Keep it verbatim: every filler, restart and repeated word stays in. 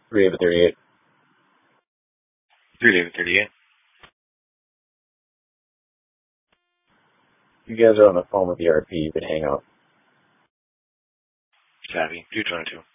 three David thirty-eight. three David thirty-eight. You guys are on the phone with the R P. You could hang up. Savvy. two twenty-two.